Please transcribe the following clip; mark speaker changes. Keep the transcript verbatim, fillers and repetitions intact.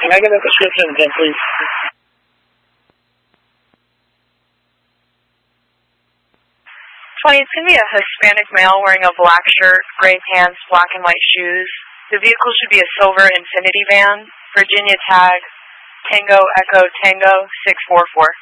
Speaker 1: Can I get a description again, please?
Speaker 2: twenty, it's going to be a Hispanic male wearing a black shirt, gray pants, black and white shoes. The vehicle should be a silver Infinity van. Virginia tag, Tango Echo Tango six four four.